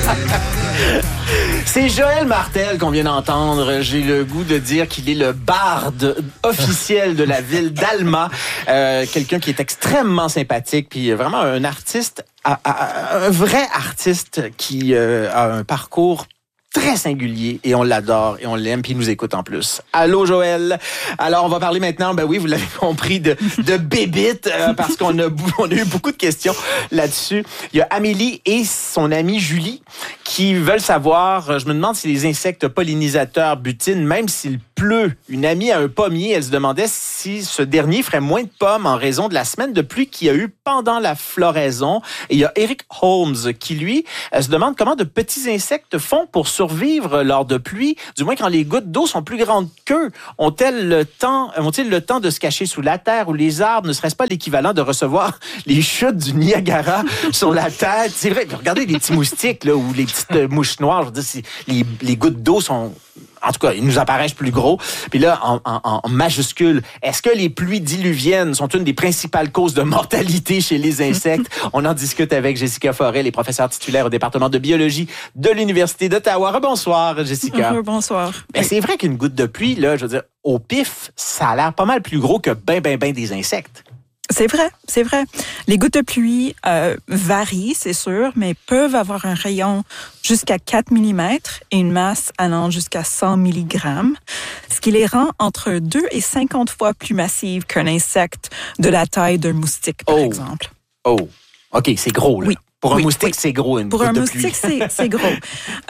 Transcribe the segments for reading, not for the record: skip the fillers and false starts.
C'est Joël Martel qu'on vient d'entendre. J'ai le goût de dire qu'il est le barde officiel de la ville d'Alma. Quelqu'un qui est extrêmement sympathique, puis vraiment un artiste, un vrai artiste qui a un parcours très singulier et on l'adore et on l'aime puis il nous écoute en plus. Allô Joël. Alors on va parler maintenant, ben oui, vous l'avez compris, de bébites parce qu'on a eu beaucoup de questions là-dessus. Il y a Amélie et son amie Julie qui veulent savoir, je me demande si les insectes pollinisateurs butinent même s'il pleut. Une amie a un pommier, elle se demandait si ce dernier ferait moins de pommes en raison de la semaine de pluie qu'il y a eu pendant la floraison. Et il y a Eric Holmes qui, lui, se demande comment de petits insectes font pour survivre lors de pluie, du moins quand les gouttes d'eau sont plus grandes qu'eux. Ont-ils le temps de se cacher sous la terre ou les arbres? Ne serait-ce pas l'équivalent de recevoir les chutes du Niagara sur la tête? C'est vrai, regardez les petits moustiques là, ou les petites mouches noires, je veux dire, les gouttes d'eau sont... En tout cas, ils nous apparaissent plus gros. Puis là, en majuscule, est-ce que les pluies diluviennes sont une des principales causes de mortalité chez les insectes? On en discute avec Jessica Forel, les professeurs titulaires au département de biologie de l'Université d'Ottawa. Rebonsoir, Jessica. Bonsoir. Mais c'est vrai qu'une goutte de pluie, là, je veux dire, au pif, ça a l'air pas mal plus gros que ben des insectes. C'est vrai. Les gouttes de pluie varient, c'est sûr, mais peuvent avoir un rayon jusqu'à 4 mm et une masse allant jusqu'à 100 mg, ce qui les rend entre 2 et 50 fois plus massives qu'un insecte de la taille d'un moustique, par exemple. Oh, OK, c'est gros, là. Oui. Pour un moustique, c'est gros, une goutte de pluie. Pour un moustique, c'est gros.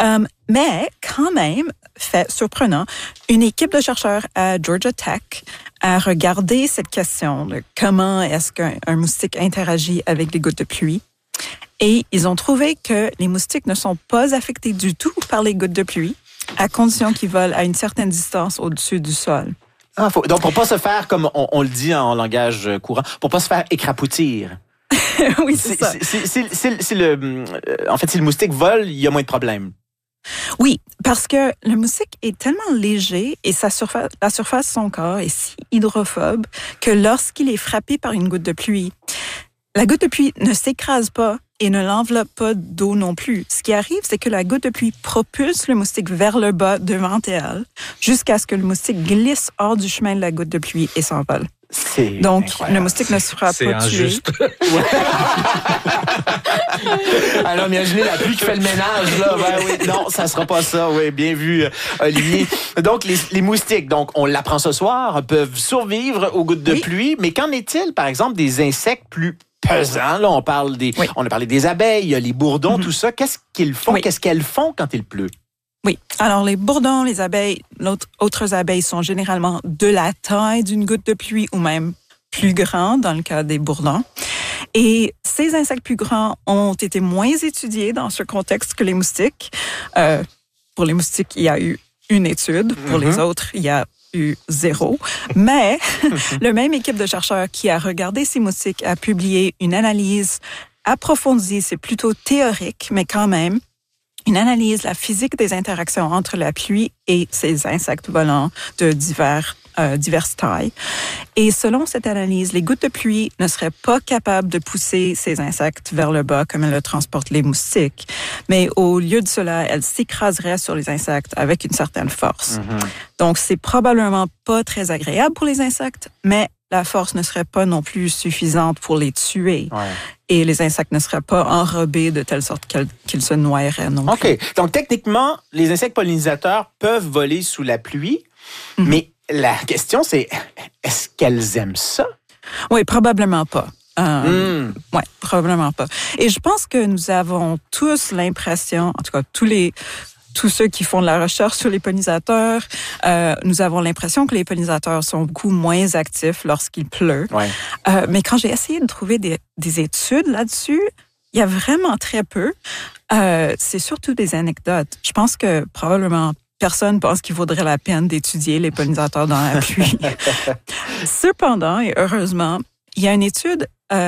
Mais quand même, fait surprenant, une équipe de chercheurs à Georgia Tech a regardé cette question de comment est-ce qu'un moustique interagit avec les gouttes de pluie. Et ils ont trouvé que les moustiques ne sont pas affectés du tout par les gouttes de pluie, à condition qu'ils volent à une certaine distance au-dessus du sol. Donc, pour pas se faire, comme on le dit en langage courant, pour pas se faire écrapoutir. Oui, c'est ça. En fait, si le moustique vole, il y a moins de problèmes. Oui, parce que le moustique est tellement léger et la surface de son corps est si hydrophobe que lorsqu'il est frappé par une goutte de pluie, la goutte de pluie ne s'écrase pas et ne l'enveloppe pas d'eau non plus. Ce qui arrive, c'est que la goutte de pluie propulse le moustique vers le bas devant elle jusqu'à ce que le moustique glisse hors du chemin de la goutte de pluie et s'envole. Donc, incroyable. Le moustique ne sera pas injuste. tué. Alors, imaginez la pluie qui fait le ménage, là. Ben, oui, non, ça sera pas ça. Oui, bien vu, Olivier. Donc, les moustiques, donc, on l'apprend ce soir, peuvent survivre aux gouttes de pluie. Mais qu'en est-il, par exemple, des insectes plus pesants? Là, on a parlé des abeilles, les bourdons, tout ça. Qu'est-ce qu'ils font? Qu'est-ce qu'elles font quand il pleut? Oui. Alors, les bourdons, les abeilles, autres abeilles sont généralement de la taille d'une goutte de pluie ou même plus grands dans le cas des bourdons. Et ces insectes plus grands ont été moins étudiés dans ce contexte que les moustiques. Pour les moustiques, il y a eu une étude. Pour les autres, il y a eu 0. Mais la même équipe de chercheurs qui a regardé ces moustiques a publié une analyse approfondie. C'est plutôt théorique, mais quand même, une analyse de la physique des interactions entre la pluie et ces insectes volants de diverses tailles. Et selon cette analyse, les gouttes de pluie ne seraient pas capables de pousser ces insectes vers le bas comme elles le transportent les moustiques. Mais au lieu de cela, elles s'écraseraient sur les insectes avec une certaine force. Donc, c'est probablement pas très agréable pour les insectes, mais la force ne serait pas non plus suffisante pour les tuer. Et les insectes ne seraient pas enrobés de telle sorte qu'ils se noieraient non plus. OK. Donc, techniquement, les insectes pollinisateurs peuvent voler sous la pluie, mais la question, c'est, est-ce qu'elles aiment ça? Oui, probablement pas. Oui, probablement pas. Et je pense que nous avons tous l'impression, en tout cas tous ceux qui font de la recherche sur les pollinisateurs, nous avons l'impression que les pollinisateurs sont beaucoup moins actifs lorsqu'il pleut. Mais quand j'ai essayé de trouver des études là-dessus, il y a vraiment très peu. C'est surtout des anecdotes. Je pense que probablement personne pense qu'il vaudrait la peine d'étudier les pollinisateurs dans la pluie. Cependant, et heureusement, il y a une étude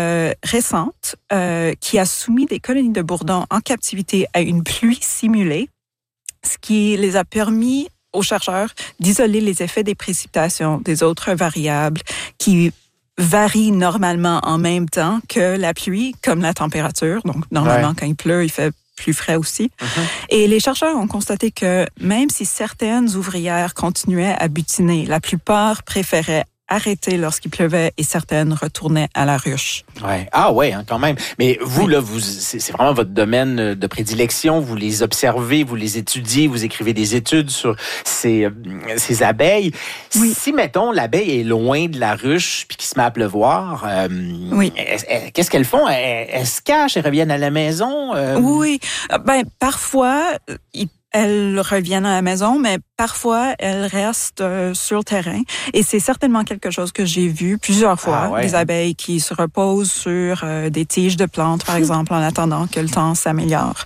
récente qui a soumis des colonies de bourdons en captivité à une pluie simulée, ce qui les a permis aux chercheurs d'isoler les effets des précipitations des autres variables qui varient normalement en même temps que la pluie, comme la température. Donc, normalement, quand il pleut, il fait plus frais aussi. Et les chercheurs ont constaté que même si certaines ouvrières continuaient à butiner, la plupart préféraient arrêter lorsqu'il pleuvait et certaines retournaient à la ruche. Ouais. Ah ouais, hein, quand même. Mais vous, là, c'est vraiment votre domaine de prédilection. Vous les observez, vous les étudiez, vous écrivez des études sur ces abeilles. Oui. Si, mettons, l'abeille est loin de la ruche puis qu'il se met à pleuvoir, qu'est-ce qu'elles font? Elles se cachent, elles reviennent à la maison? Oui. Ben, parfois, elles reviennent à la maison, mais parfois, elles restent sur le terrain. Et c'est certainement quelque chose que j'ai vu plusieurs fois. Des abeilles qui se reposent sur des tiges de plantes, par exemple, en attendant que le temps s'améliore.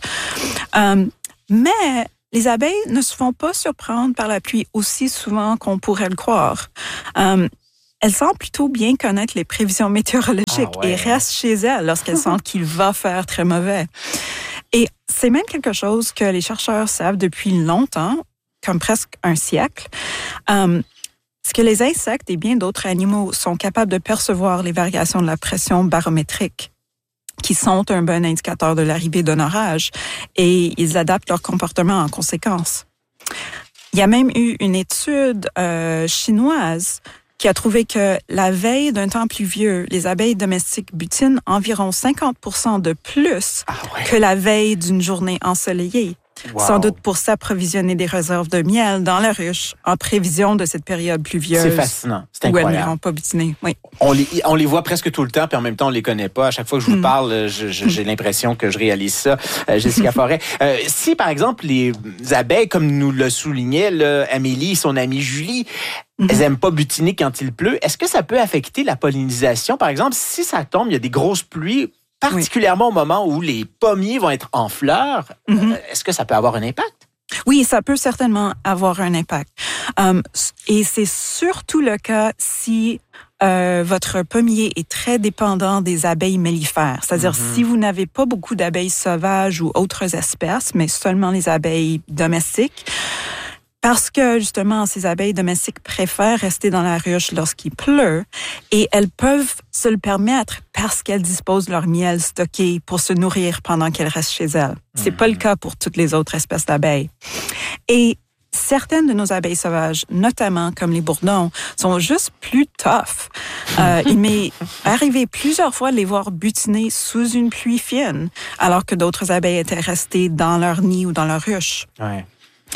Mais les abeilles ne se font pas surprendre par la pluie aussi souvent qu'on pourrait le croire. Elles semblent plutôt bien connaître les prévisions météorologiques et restent chez elles lorsqu'elles sentent qu'il va faire très mauvais. Et c'est même quelque chose que les chercheurs savent depuis longtemps, comme presque un siècle. C'est que les insectes et bien d'autres animaux sont capables de percevoir les variations de la pression barométrique, qui sont un bon indicateur de l'arrivée d'un orage, et ils adaptent leur comportement en conséquence. Il y a même eu une étude chinoise qui a trouvé que la veille d'un temps pluvieux, les abeilles domestiques butinent environ 50% de plus que la veille d'une journée ensoleillée. Wow. Sans doute pour s'approvisionner des réserves de miel dans la ruche en prévision de cette période pluvieuse. C'est fascinant, c'est incroyable. Où elles n'iront pas butiner. Oui. On les voit presque tout le temps, puis en même temps, on les connaît pas. À chaque fois que je vous parle, j'ai l'impression que je réalise ça. Jessica Forêt, si par exemple les abeilles, comme nous le soulignait là, Amélie et son amie Julie, elles aiment pas butiner quand il pleut, est-ce que ça peut affecter la pollinisation? Par exemple, si ça tombe, il y a des grosses pluies, particulièrement au moment où les pommiers vont être en fleurs, est-ce que ça peut avoir un impact? Oui, ça peut certainement avoir un impact. Et c'est surtout le cas si votre pommier est très dépendant des abeilles mellifères. C'est-à-dire, si vous n'avez pas beaucoup d'abeilles sauvages ou autres espèces, mais seulement les abeilles domestiques, parce que, justement, ces abeilles domestiques préfèrent rester dans la ruche lorsqu'il pleut et elles peuvent se le permettre parce qu'elles disposent de leur miel stocké pour se nourrir pendant qu'elles restent chez elles. C'est pas le cas pour toutes les autres espèces d'abeilles. Et certaines de nos abeilles sauvages, notamment comme les bourdons, sont juste plus tough. Il m'est arrivé plusieurs fois de les voir butiner sous une pluie fine, alors que d'autres abeilles étaient restées dans leur nid ou dans leur ruche. Ouais.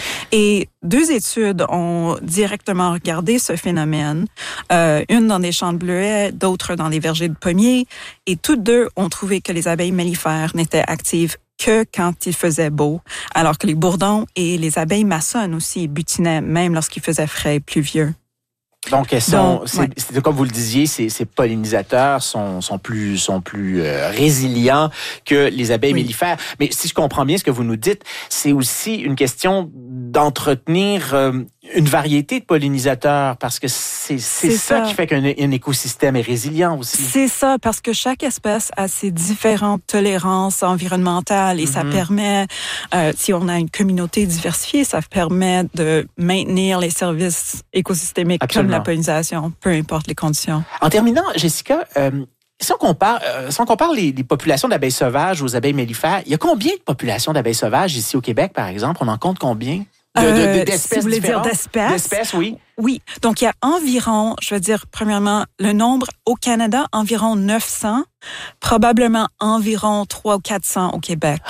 Et 2 études ont directement regardé ce phénomène, une dans des champs de bleuets, d'autres dans des vergers de pommiers, et toutes 2 ont trouvé que les abeilles mellifères n'étaient actives que quand il faisait beau, alors que les bourdons et les abeilles maçonnes aussi butinaient même lorsqu'il faisait frais et pluvieux. Donc, c'est comme vous le disiez, ces pollinisateurs sont plus résilients que les abeilles mellifères. Mais si je comprends bien ce que vous nous dites, c'est aussi une question d'entretenir une variété de pollinisateurs, parce que c'est ça qui fait qu'un écosystème est résilient aussi. C'est ça, parce que chaque espèce a ses différentes tolérances environnementales et ça permet, si on a une communauté diversifiée, ça permet de maintenir les services écosystémiques comme la pollinisation, peu importe les conditions. En terminant, Jessica, si on compare les populations d'abeilles sauvages aux abeilles mellifères, il y a combien de populations d'abeilles sauvages ici au Québec, par exemple? On en compte combien? D'espèces si vous voulez différentes? dire d'espèces? D'espèces, oui. Oui. Donc, il y a environ, je veux dire, premièrement, le nombre au Canada, environ 900, probablement environ 300 ou 400 au Québec.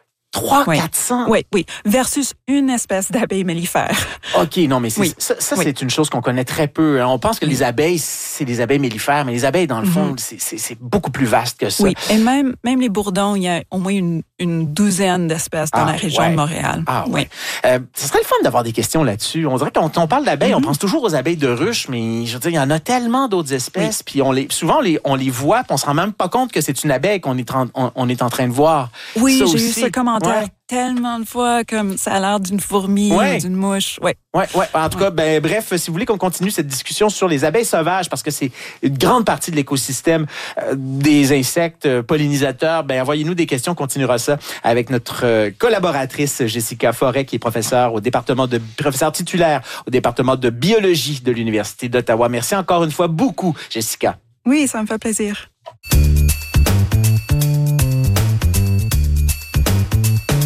300-400? Oui. Versus une espèce d'abeille mellifère. OK, non, mais c'est une chose qu'on connaît très peu. On pense que les abeilles, c'est des abeilles mellifères, mais les abeilles, dans le fond, c'est beaucoup plus vaste que ça. Oui, et même les bourdons, il y a au moins une douzaine d'espèces dans la région de Montréal. Oui. Ce serait le fun d'avoir des questions là-dessus. On dirait qu'on parle d'abeilles, on pense toujours aux abeilles de ruche, mais je veux dire, il y en a tellement d'autres espèces, puis souvent on les voit, puis on se rend même pas compte que c'est une abeille qu'on est en train de voir. Oui, j'ai eu ce commentaire tellement de fois, comme ça a l'air d'une fourmi ou d'une mouche. Ouais. En tout cas, bref, si vous voulez qu'on continue cette discussion sur les abeilles sauvages, parce que c'est une grande partie de l'écosystème des insectes pollinisateurs, envoyez-nous des questions, on continuera ça avec notre collaboratrice Jessica Forêt, qui est professeure titulaire au département de biologie de l'Université d'Ottawa. Merci encore une fois beaucoup, Jessica. Oui, ça me fait plaisir.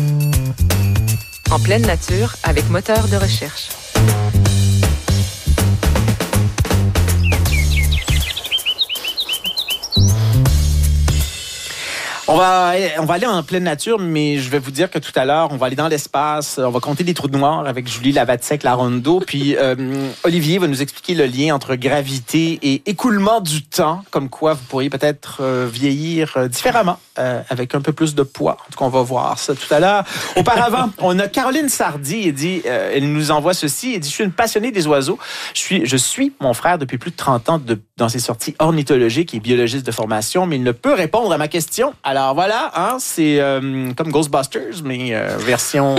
En pleine nature avec moteur de recherche. On va aller en pleine nature, mais je vais vous dire que tout à l'heure, on va aller dans l'espace, on va compter des trous noirs avec Julie Lavatsec-Larondo, puis Olivier va nous expliquer le lien entre gravité et écoulement du temps, comme quoi vous pourriez peut-être vieillir différemment, avec un peu plus de poids. En tout cas, on va voir ça tout à l'heure. Auparavant, on a Caroline Sardy, elle nous envoie ceci, elle dit « Je suis une passionnée des oiseaux. Je suis mon frère depuis plus de 30 ans dans ses sorties ornithologiques et biologiste de formation, mais il ne peut répondre à ma question. Alors voilà, hein, c'est comme Ghostbusters, mais version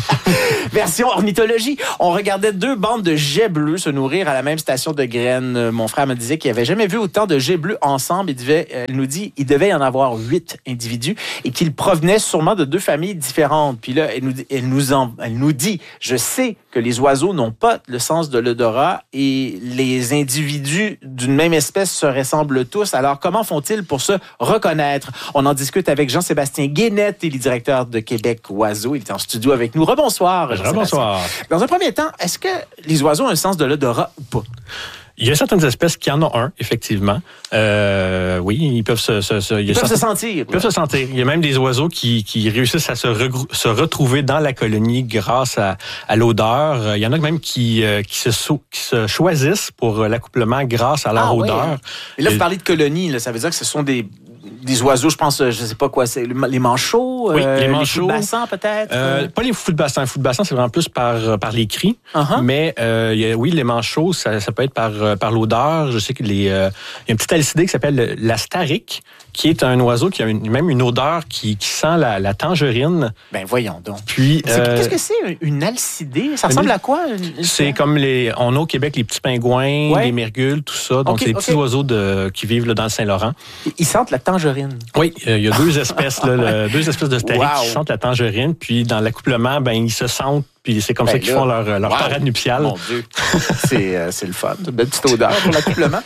ornithologie. On regardait 2 bandes de jets bleus se nourrir à la même station de graines. Mon frère me disait qu'il n'avait jamais vu autant de jets bleus ensemble. Il nous dit qu'il devait y en avoir 8 individus et qu'ils provenaient sûrement de 2 familles différentes. Puis là, elle nous dit, je sais que les oiseaux n'ont pas le sens de l'odorat et les individus d'une même espèce se ressemblent tous. Alors, comment font-ils pour se reconnaître? On en discute avec Jean-Sébastien Guénette, il est directeur de Québec Oiseaux. Il est en studio avec nous. Rebonsoir, Jean-Sébastien. Rebonsoir. Dans un premier temps, est-ce que les oiseaux ont un sens de l'odorat ou pas? Il y a certaines espèces qui en ont un, effectivement. Oui, ils peuvent se sentir. Ils peuvent se sentir. Il y a même des oiseaux qui réussissent à se retrouver dans la colonie grâce à l'odeur. Il y en a même qui se choisissent pour l'accouplement grâce à leur odeur. Ouais. Et là, vous parlez de colonie, là, ça veut dire que ce sont des oiseaux, je pense, je sais pas quoi, c'est les manchots, oui, les manchots, les fous de bassin peut-être. Pas les fous de bassin. Les fous de bassin, c'est vraiment plus par les cris. Uh-huh. Mais oui, les manchots, ça peut être par l'odeur. Je sais qu'il y a un petit alcidé qui s'appelle l'astarique, qui est un oiseau qui a même une odeur qui sent la tangerine. Ben voyons donc. Puis qu'est-ce que c'est une alcidée? Ça ressemble à quoi? C'est comme on a au Québec les petits pingouins, les mergules, tout ça. Donc c'est des petits oiseaux qui vivent là, dans le Saint-Laurent. Ils sentent la tangerine. Oui, il y a 2 espèces, là, 2 espèces de stariques qui sentent la tangerine. Puis dans l'accouplement, ils se sentent. Puis c'est comme ça qu'ils font leur parade nuptiale. Mon Dieu, c'est le fun. Une belle petite odeur pour l'accouplement.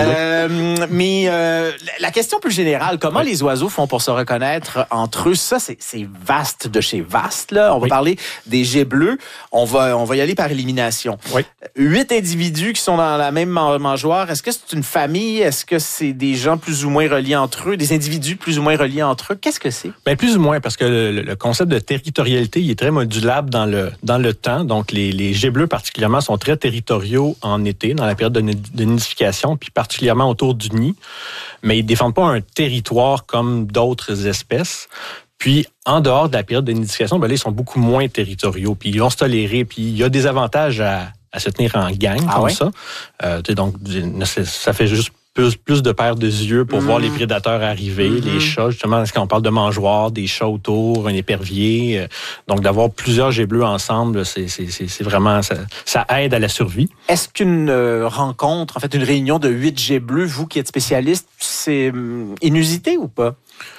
Mais la question plus générale, comment les oiseaux font pour se reconnaître entre eux? Ça, c'est vaste de chez vaste. Là. On va parler des jets bleus. On va y aller par élimination. Oui. 8 individus qui sont dans la même mangeoire. Est-ce que c'est une famille? Est-ce que c'est des gens plus ou moins reliés entre eux? Des individus plus ou moins reliés entre eux? Qu'est-ce que c'est? Plus ou moins, parce que le concept de territorialité, il est très modulable dans le temps. Donc, les jets bleus particulièrement sont très territoriaux en été, dans la période de nidification, puis particulièrement autour du nid. Mais ils ne défendent pas un territoire comme d'autres espèces. Puis, en dehors de la période de nidification, là, ils sont beaucoup moins territoriaux. Puis, ils vont se tolérer. Puis, il y a des avantages à se tenir en gang comme ça. Donc, ça fait juste plus de paires de yeux pour voir les prédateurs arriver, les chats, justement, quand on parle de mangeoires, des chats autour, un épervier. Donc, d'avoir plusieurs jets bleus ensemble, c'est vraiment, ça aide à la survie. Est-ce qu'une rencontre, en fait, une réunion de 8 jets bleus, vous qui êtes spécialiste, c'est inusité ou pas?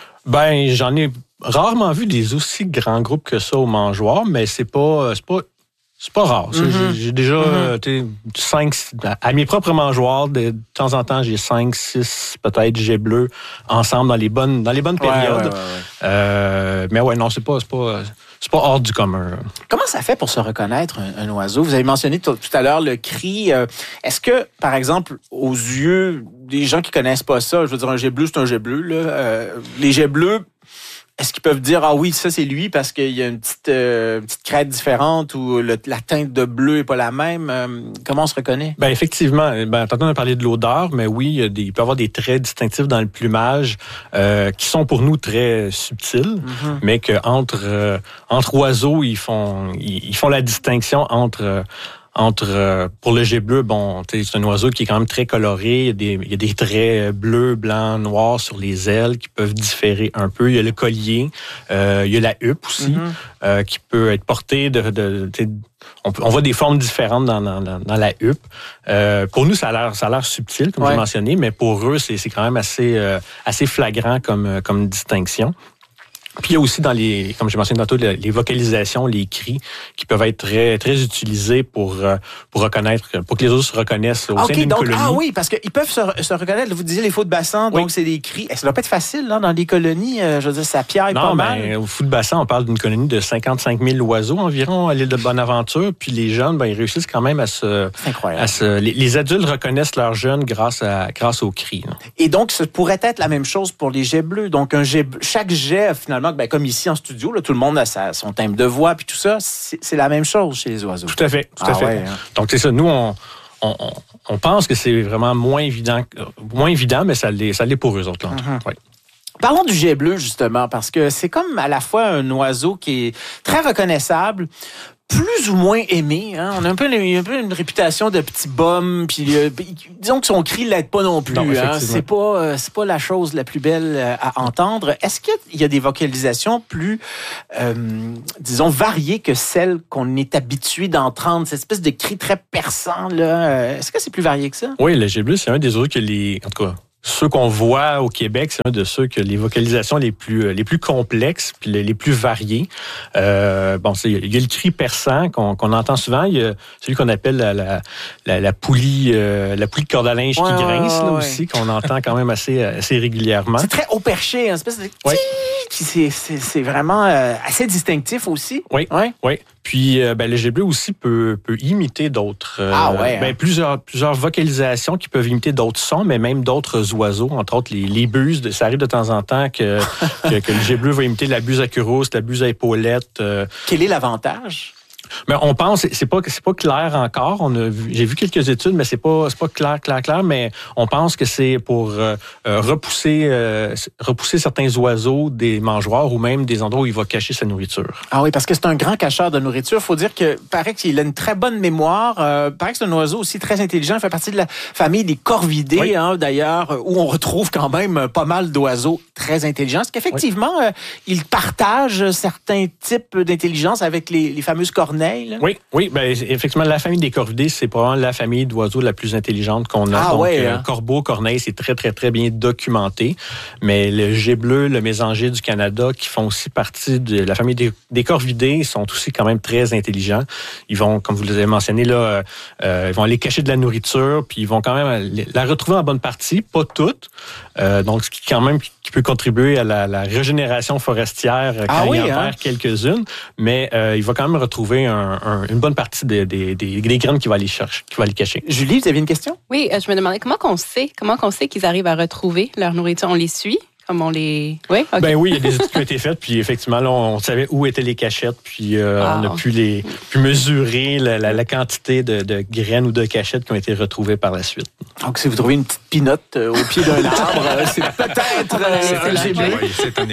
J'en ai rarement vu des aussi grands groupes que ça aux mangeoires, mais c'est pas rare. J'ai déjà 5, à mes propres mangeoires, de temps en temps, j'ai 5, 6 peut-être jets bleus ensemble dans les bonnes périodes. Mais non, c'est pas hors du commun. Comment ça fait pour se reconnaître un oiseau? Vous avez mentionné tout à l'heure le cri. Est-ce que, par exemple, aux yeux des gens qui connaissent pas ça, je veux dire, un jet bleu, c'est un jet bleu, là, les jets bleus, est-ce qu'ils peuvent dire, ah oui, ça c'est lui parce qu'il y a une petite crête différente ou la teinte de bleu n'est pas la même? Comment on se reconnaît? Effectivement. Tantôt on a parlé de l'odeur, mais oui, il peut y avoir des traits distinctifs dans le plumage qui sont pour nous très subtils, mais que entre oiseaux, ils font la distinction entre pour le jet bleu, c'est un oiseau qui est quand même très coloré. Il y a des traits bleus, blancs, noirs sur les ailes qui peuvent différer un peu. Il y a le collier, il y a la huppe aussi, qui peut être portée on voit des formes différentes dans la huppe. Pour nous, ça a l'air subtil, comme j'ai mentionné, mais pour eux, c'est quand même assez flagrant comme distinction. Puis il y a aussi dans comme j'ai mentionné tantôt, les vocalisations, les cris qui peuvent être très, très utilisés pour reconnaître, pour que les oiseaux se reconnaissent au sein d'une colonie. Ah oui, parce qu'ils peuvent se reconnaître. Vous disiez les faux de bassin, donc c'est des cris. Ça doit pas être facile là, dans des colonies. Je veux dire, ça piaille pas mal. Au faux de bassin, on parle d'une colonie de 55 000 oiseaux environ à l'île de Bonaventure. Puis les jeunes, ils réussissent quand même à se... C'est incroyable. Les adultes reconnaissent leurs jeunes grâce aux cris. Là. Et donc, ça pourrait être la même chose pour les jets bleus. Donc, chaque jet, finalement, comme ici en studio, là, tout le monde a son timbre de voix puis tout ça, c'est la même chose chez les oiseaux. Tout à fait. Ouais, hein. Donc, c'est ça. Nous, on pense que c'est vraiment moins évident, mais ça l'est pour eux autres. Mm-hmm. Ouais. Parlons du jet bleu, justement, parce que c'est comme à la fois un oiseau qui est très reconnaissable, plus ou moins aimé. Hein? On a un peu une réputation de petit bum, puis disons que son cri l'aide pas non plus. Non, c'est pas la chose la plus belle à entendre. Est-ce qu'il y a des vocalisations plus, disons, variées que celles qu'on est habitué d'entendre, cette espèce de cri très perçant là? Est-ce que c'est plus varié que ça? Oui, le jet bleu, c'est un des oiseaux en tout cas. Ceux qu'on voit au Québec, c'est un de ceux que les vocalisations les plus complexes puis les plus variées. Il y a le cri perçant qu'on entend souvent. Il y a celui qu'on appelle la poulie de corde à linge qui grince aussi, qu'on entend quand même assez régulièrement. C'est très haut perché, une espèce de c'est vraiment assez distinctif aussi. Oui. Puis le jet bleu aussi peut imiter d'autres plusieurs vocalisations qui peuvent imiter d'autres sons, mais même d'autres oiseaux, entre autres les buses. Ça arrive de temps en temps que le jet bleu va imiter la buse à queue rousse, la buse à épaulette. Quel est l'avantage? Mais on pense, c'est pas clair encore. J'ai vu quelques études, mais c'est pas clair. Mais on pense que c'est pour repousser certains oiseaux des mangeoires ou même des endroits où il va cacher sa nourriture. Ah oui, parce que c'est un grand cacheur de nourriture. Faut dire que paraît qu'il a une très bonne mémoire. Paraît que c'est un oiseau aussi très intelligent. Il fait partie de la famille des corvidés, d'ailleurs, où on retrouve quand même pas mal d'oiseaux très intelligents. Est-ce qu'effectivement, il partage certains types d'intelligence avec les fameuses corneilles? Là? Oui, effectivement, la famille des corvidés, c'est probablement la famille d'oiseaux la plus intelligente qu'on a. Corbeau, corneille, c'est très, très, très bien documenté. Mais le jet bleu, le mésangier du Canada, qui font aussi partie de la famille des corvidés, sont aussi quand même très intelligents. Ils vont, comme vous l'avez mentionné, là, ils vont aller cacher de la nourriture, puis ils vont quand même la retrouver en bonne partie, pas toutes. Donc, ce qui quand même qui peut contribuer à la régénération forestière quand il en perd quelques-unes. Mais il va quand même retrouver une bonne partie des graines qu'il va aller chercher, qu'il va aller cacher. Julie, vous avez une question? Oui, je me demandais comment qu'on sait qu'ils arrivent à retrouver leur nourriture. On les suit? Comme on les... Oui, okay. Ben oui, il y a des études qui ont été faites, puis effectivement, là, on savait où étaient les cachettes, puis on a pu mesurer la quantité de graines ou de cachettes qui ont été retrouvées par la suite. Donc, si vous trouvez une petite pinotte au pied d'un arbre, c'est peut-être un jet bleu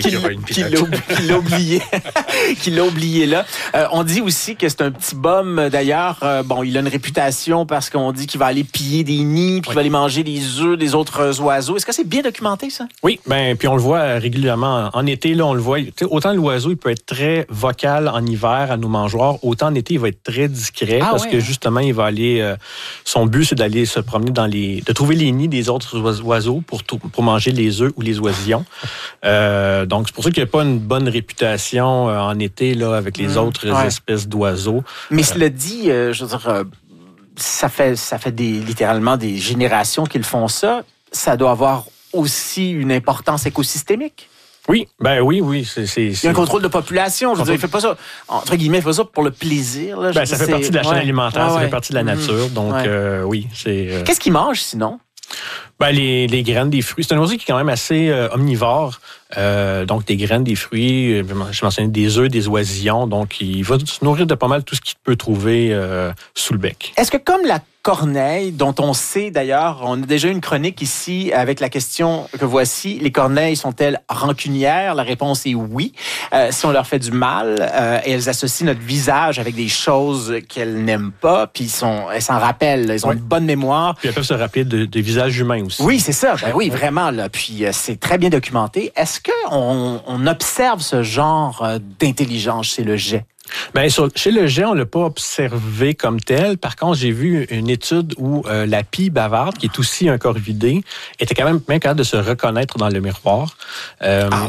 qui l'a oublié là. On dit aussi que c'est un petit bum. D'ailleurs, il a une réputation parce qu'on dit qu'il va aller piller des nids, puis qu'il va aller manger les œufs des autres oiseaux. Est-ce que c'est bien documenté, ça? Oui, puis on le voit régulièrement. En été, là, on le voit. Autant l'oiseau, il peut être très vocal en hiver à nos mangeoires, autant en été, il va être très discret parce que justement, il va aller... son but, c'est d'aller se promener de trouver les nids des autres oiseaux pour manger les œufs ou les oisillons. Donc, c'est pour ça qu'il n'y a pas une bonne réputation en été là avec les autres espèces d'oiseaux. Mais cela dit, je veux dire, ça fait littéralement des générations qu'ils font ça. Ça doit avoir aussi une importance écosystémique. Oui, oui. Il y a un contrôle de population. Je veux dire, il fait pas ça, entre guillemets, il fait ça pour le plaisir. Là. Ça fait partie de la chaîne alimentaire, ça fait partie de la nature. Donc, oui, c'est... Qu'est-ce qu'il mange, sinon? Les graines, des fruits. C'est un oiseau qui est quand même assez omnivore. Donc, des graines, des fruits, je mentionnais des œufs, des oisillons. Donc, il va se nourrir de pas mal tout ce qu'il peut trouver sous le bec. Est-ce que comme la corneille, dont on sait d'ailleurs, on a déjà eu une chronique ici avec la question que voici, les corneilles sont-elles rancunières? La réponse est oui. Si on leur fait du mal, elles associent notre visage avec des choses qu'elles n'aiment pas, puis elles s'en rappellent, elles ont une bonne mémoire. Puis elles peuvent se rappeler de visages humains aussi. Oui, c'est ça. Oui, vraiment. Là. Puis c'est très bien documenté. Est-ce qu'on observe ce genre d'intelligence chez le jet? Chez le jet, on l'a pas observé comme tel. Par contre, j'ai vu une étude où la pie bavarde, qui est aussi un corvidé, était quand même capable de se reconnaître dans le miroir. Oui?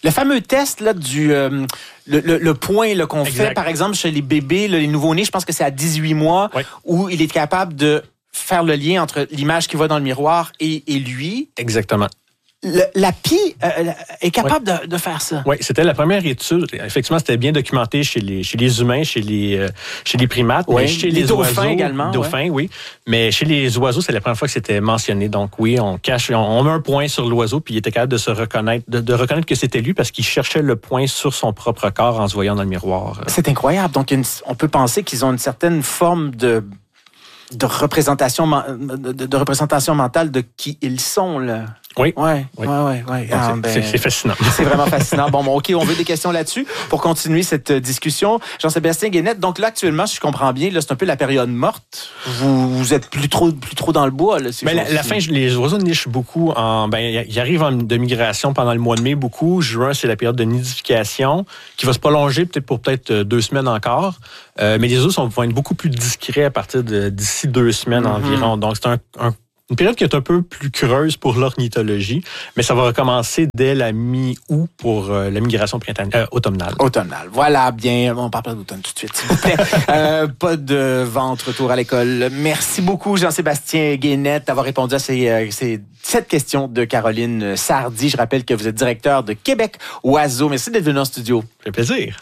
Le fameux test là, le point là, qu'on Exact. fait, par exemple, chez les bébés, là, les nouveau-nés, je pense que c'est à 18 mois, Oui. où il est capable de faire le lien entre l'image qu'il voit dans le miroir et lui. Exactement. L'API est capable de faire ça. Oui, c'était la première étude. Effectivement, c'était bien documenté chez les humains, chez les primates, Oui. mais chez Les les dauphins oiseaux, également, dauphins, oui. Mais chez les oiseaux, c'est la première fois que c'était mentionné. Donc oui, on met un point sur l'oiseau, puis il était capable de se reconnaître, de reconnaître que c'était lui parce qu'il cherchait le point sur son propre corps en se voyant dans le miroir. C'est incroyable. Donc, on peut penser qu'ils ont une certaine forme de représentation mentale de qui ils sont, là. Oui. Ouais. Oui. Ouais. Donc, c'est fascinant. C'est vraiment fascinant. Bon, OK, on veut des questions là-dessus pour continuer cette discussion. Jean-Sébastien Guénette, donc là, actuellement, si je comprends bien, là, c'est un peu la période morte. Vous êtes plus trop dans le bois, là. Mais la fin, les oiseaux nichent beaucoup. Ils arrivent de migration pendant le mois de mai, beaucoup. Juin, c'est la période de nidification qui va se prolonger pour 2 semaines encore. Mais les oiseaux vont être beaucoup plus discrets à partir d'ici 2 semaines environ. Donc, c'est une période qui est un peu plus creuse pour l'ornithologie, mais ça va recommencer dès la mi-août pour la migration automnale. Automnale. Voilà, bien. On parle pas d'automne tout de suite, s'il vous plaît. Pas de vente retour à l'école. Merci beaucoup, Jean-Sébastien Guénette, d'avoir répondu à cette question de Caroline Sardy. Je rappelle que vous êtes directeur de Québec Oiseaux. Merci d'être venu en studio. Ça fait plaisir.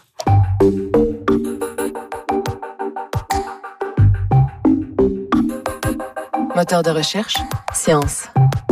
Moteur de recherche, science.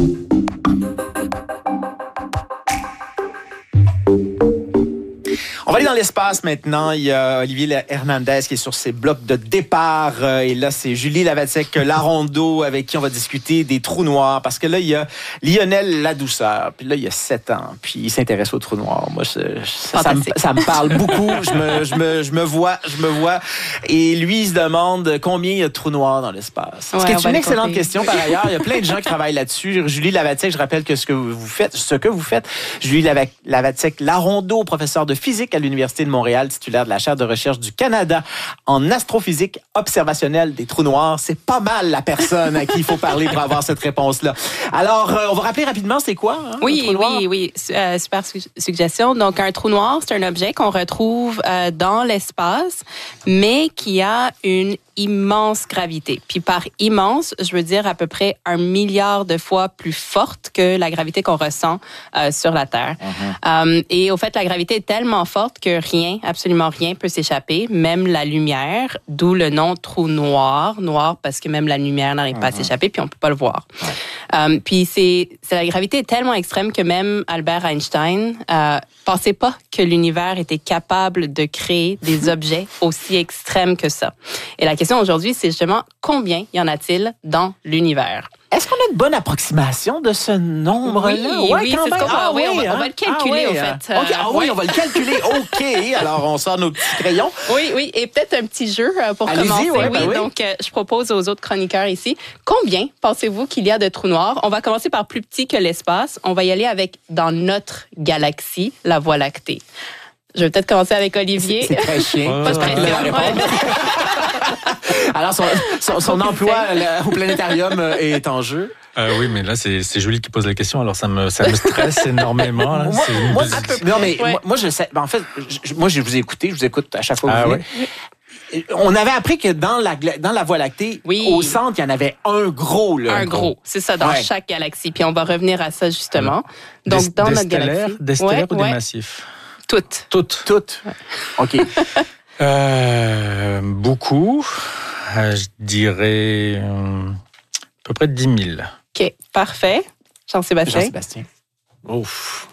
On va aller dans l'espace maintenant. Il y a Olivier Hernandez qui est sur ses blocs de départ. Et là, c'est Julie Lavacek-Larondeau avec qui on va discuter des trous noirs. Parce que là, il y a Lionel Ladouceur. Puis là, il y a 7 ans. Puis il s'intéresse aux trous noirs. Moi, ça me parle beaucoup. Je me vois. Et lui, il se demande combien il y a de trous noirs dans l'espace. Ouais, Ce qui est une excellente compter. question par ailleurs. Il y a plein de gens qui travaillent là-dessus. Julie Lavacek, je rappelle que ce que vous faites, Julie Lavacek-Larondeau, professeure de physique à l'Université de Montréal, titulaire de la chaire de recherche du Canada en astrophysique observationnelle des trous noirs. C'est pas mal la personne à qui il faut parler pour avoir cette réponse-là. Alors, on va rappeler rapidement, c'est quoi? Un trou noir? Oui. Super suggestion. Donc, un trou noir, c'est un objet qu'on retrouve dans l'espace, mais qui a une immense gravité. Puis par immense, je veux dire à peu près 1 milliard de fois plus forte que la gravité qu'on ressent sur la Terre. Et au fait, la gravité est tellement forte que rien, absolument rien peut s'échapper, même la lumière, d'où le nom trou noir. Noir parce que même la lumière n'arrive pas à s'échapper, puis on peut pas le voir. Puis la gravité est tellement extrême que même Albert Einstein pensait pas que l'univers était capable de créer des objets aussi extrêmes que ça. Et la question aujourd'hui, c'est justement combien y en a-t-il dans l'univers? Est-ce qu'on a une bonne approximation de ce nombre-là? Oui, c'est ce qu'on va, on va le calculer, au fait. On va le calculer. OK. Alors, on sort nos petits crayons. Oui. Et peut-être un petit jeu pour Allez-y, commencer. oui. Donc, je propose aux autres chroniqueurs ici, combien pensez-vous qu'il y a de trous noirs? On va commencer par plus petit que l'espace. On va y aller avec, dans notre galaxie, la Voie lactée. Je vais peut-être commencer avec Olivier. C'est très chien. Pas de pression. Alors, son emploi au planétarium est en jeu. Oui, mais là, c'est Julie qui pose la question, alors ça me stresse énormément. Là. Moi, je sais. En fait, moi, je vous ai écouté, je vous écoute à chaque fois que vous venez. Ouais. On avait appris que dans la Voie lactée, au centre, il y en avait un gros. Là, un gros, c'est ça, dans chaque galaxie. Puis on va revenir à ça, justement. Donc, dans notre galaxie. Des stellaires ou des massifs? Toutes. OK. Beaucoup. Je dirais à peu près 10 000. OK, parfait. Jean-Sébastien. Ouf.